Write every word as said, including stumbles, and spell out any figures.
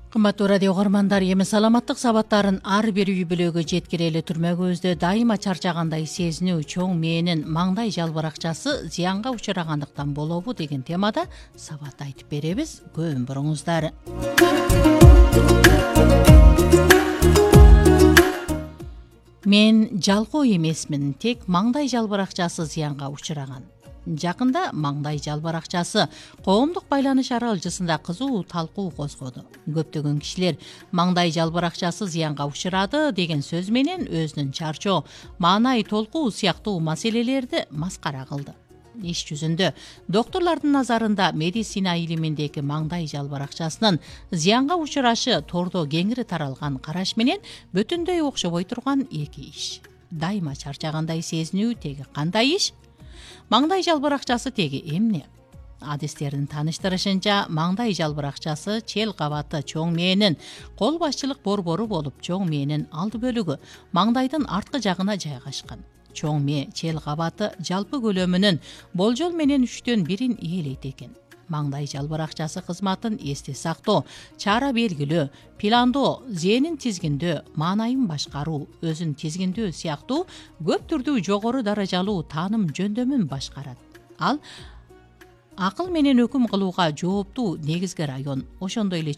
Кымбаттуу радио угармандар, эми саламаттык сабаттарын ар бир үй бүлөгө жеткирели түрмөгүбүздө дайыма чарчагандай сезинүү чоң мээнин маңдай жалбыракчасы зыянга учурагандыктан болобу деген темада сабат айтып беребиз. Көбүн буруңуздар. Мен жалкоо эмесмин, тек маңдай жалбыракчасы зыянга учураган. Жакында маңдай жалбыракчасы коомдук байланыш аралжысында кызуу талкуу козгоду. Көптөгөн кишилер маңдай жалбыракчасы зыянга учурады деген сөз менен өзүнүн чарчоо, маанай толкуу сыяктуу маселелерди маскара кылды. Иш жүзүндө докторлордун назарында медицина илиминдеги маңдай жалбыракчасынын зыянга учурашы тордо кеңири таралган караш менен бүтүндөй окшобой турган эки иш. Дайыма чарчагандай сезинүү теги кандай иш? Маңдай жалбыракчасы теги эмне? Адистердин тааныштырышынча, маңдай жалбыракчасы чел кабаты чоң мээнин кол башчылык борбору болуп, чоң мээнин алды бөлүгү маңдайдын арткы жагына жайгашкан. Чоң мээ чел кабаты жалпы көлөмүнүн болжол менен үчтөн бирин ээлейт экен. Маңдай жалбыракчасы кызматын эсте сактоо, чара белгилөө, пландоо, зээнин тизгиндөө, маанайын башкаруу, өзүн тизгиндөө сыяктуу көп түрдүү жогору даражалуу тааным жөндөмүн башкарат. Ал акыл менен өкүм кылууга жооптуу негизги район, ошондой эле